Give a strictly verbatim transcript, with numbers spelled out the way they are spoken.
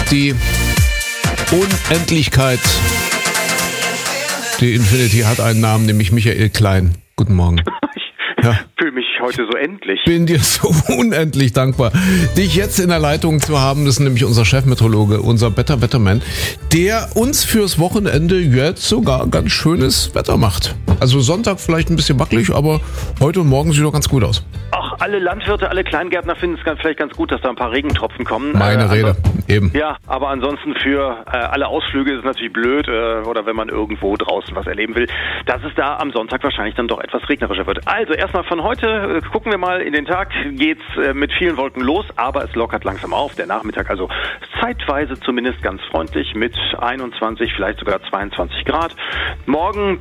die Unendlichkeit. Die Infinity hat einen Namen, nämlich Michael Klein. Guten Morgen. Ja. Ich fühle mich heute so endlich. Bin dir so unendlich dankbar, dich jetzt in der Leitung zu haben. Das ist nämlich unser Chefmeteorologe, unser Better Better Man, der uns fürs Wochenende jetzt sogar ganz schönes Wetter macht. Also Sonntag vielleicht ein bisschen wackelig, aber heute und morgen sieht doch ganz gut aus. Ach, alle Landwirte, alle Kleingärtner finden es ganz, vielleicht ganz gut, dass da ein paar Regentropfen kommen. Meine äh, Rede, eben. Ja, aber ansonsten für äh, alle Ausflüge ist es natürlich blöd, äh, oder wenn man irgendwo draußen was erleben will, dass es da am Sonntag wahrscheinlich dann doch etwas regnerischer wird. Also erstmal von heute, äh, gucken wir mal in den Tag, geht's äh, mit vielen Wolken los, aber es lockert langsam auf. Der Nachmittag also zeitweise zumindest ganz freundlich mit einundzwanzig, vielleicht sogar zweiundzwanzig Grad. Morgen